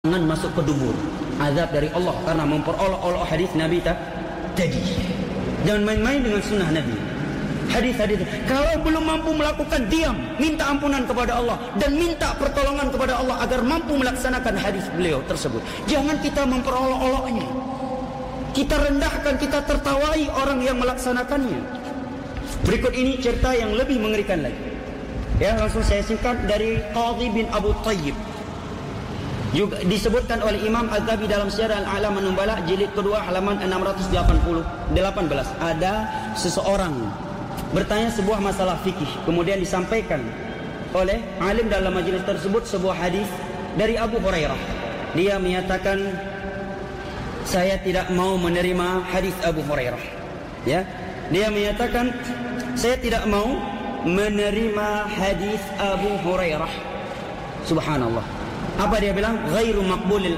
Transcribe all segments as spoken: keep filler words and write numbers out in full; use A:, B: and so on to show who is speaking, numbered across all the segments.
A: jangan masuk ke dubur. Azab dari Allah karena memperolok-olok hadis Nabi tadi. Jangan main-main dengan sunnah Nabi. Hadis-hadis. Kalau belum mampu melakukan, diam, minta ampunan kepada Allah dan minta pertolongan kepada Allah agar mampu melaksanakan hadis beliau tersebut. Jangan kita memperolok-oloknya. Kita rendahkan, kita tertawai orang yang melaksanakannya. Berikut ini cerita yang lebih mengerikan lagi. Ya, langsung saya singkat dari Qadhi bin Abu Tayyib. Juga disebutkan oleh Imam Az-Zahabi dalam Syiar Al-A'lam An-Nubala jilid kedua halaman enam ratus delapan belas. Ada seseorang bertanya sebuah masalah fikih, kemudian disampaikan oleh alim dalam majelis tersebut sebuah hadis dari Abu Hurairah. Dia menyatakan, saya tidak mau menerima hadis Abu Hurairah. Ya, dia menyatakan, saya tidak mau menerima hadis Abu Hurairah. Subhanallah. Apa dia bilang? Ghairu maqbulil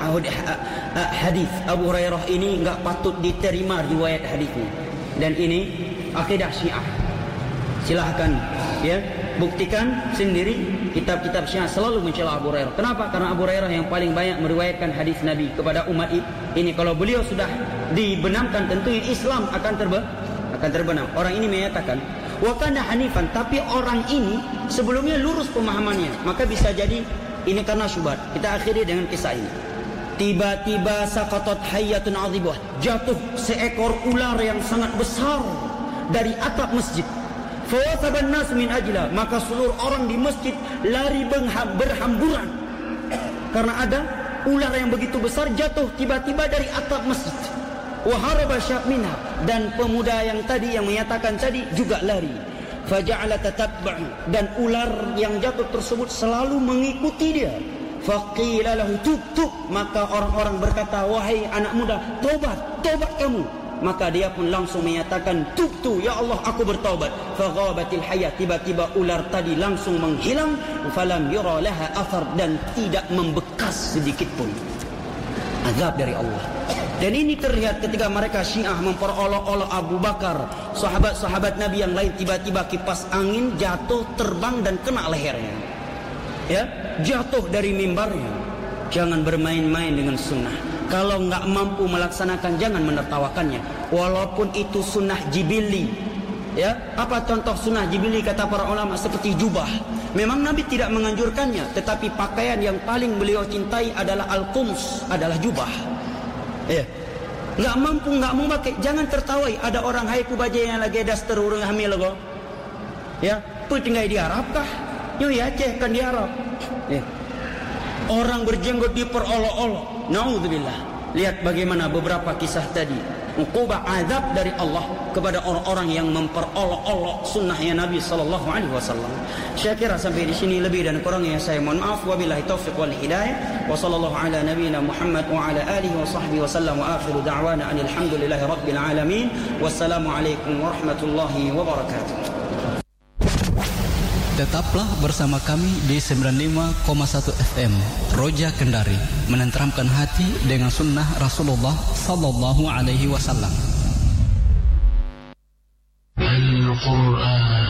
A: hadis. Abu Hurairah ini enggak patut diterima riwayat hadisnya. Dan ini akidah Syiah. Silahkan ya, buktikan sendiri. Kitab-kitab Syiah selalu mencela Abu Hurairah. Kenapa? Karena Abu Hurairah yang paling banyak meriwayatkan hadis Nabi kepada umat ini. Kalau beliau sudah dibenamkan, tentu Islam akan terbe akan terbenam. Orang ini menyatakan wa kana hanifan, tapi orang ini sebelumnya lurus pemahamannya. Maka bisa jadi ini karena syubhat. Kita akhiri dengan kisah ini. Tiba-tiba saqatat hayyatun 'azibah, jatuh seekor ular yang sangat besar dari atap masjid. Fawasaban nas min ajla, maka seluruh orang di masjid lari berhamburan karena ada ular yang begitu besar jatuh tiba-tiba dari atap masjid. Wa haraba syab minha, dan pemuda yang tadi yang menyatakan tadi juga lari. Faja'ala tatabbu, dan ular yang jatuh tersebut selalu mengikuti dia. Faqila lahu tub tub, maka orang-orang berkata, wahai anak muda, tobat, tobat kamu. Maka dia pun langsung menyatakan, tubtu, ya Allah, aku bertaubat. Faghabatil hayat, tiba-tiba ular tadi langsung menghilang. Falam yura laha athar, dan tidak membekas sedikit pun. Azab dari Allah. Dan ini terlihat ketika mereka Syiah memperolok-olok Abu Bakar, sahabat-sahabat Nabi yang lain, tiba-tiba kipas angin jatuh, terbang dan kena lehernya. Ya, jatuh dari mimbarnya. Jangan bermain-main dengan sunnah. Kalau enggak mampu melaksanakan, jangan menertawakannya. Walaupun itu sunnah jibili. Ya, apa contoh sunnah jibili kata para ulama? Seperti jubah. Memang Nabi tidak menganjurkannya, tetapi pakaian yang paling beliau cintai adalah al-qums, adalah jubah. Ya, enggak mampu, enggak mau pakai, jangan tertawai. Ada orang haiku baja yang lagi daster urang hamil go. Ya, tu tinggal di Arab kah? Yo ya, Aceh kan di Arab. Ya. Orang berjenggot diperolok-olok. Naudzubillah. Lihat bagaimana beberapa kisah tadi. Uqubah azab dari Allah kepada orang-orang yang memperolok-olok sunnahnya Nabi sallallahu alaihi wasallam. Saya kira sampai di sini, lebih dan kurangnya saya mohon maaf. Wabillahi taufiq wal hidayah. Wa sallallahu ala nabiyyina Muhammad wa ala alihi wa sahbihi wasallam, wa akhiru da'wana anil hamdulillahi rabbil alamin. Wassalamu alaikum warahmatullahi wabarakatuh.
B: Tetaplah bersama kami di sembilan puluh lima koma satu F M Roja Kendari, menenteramkan hati dengan sunnah Rasulullah sallallahu alaihi wasallam. Al-Quran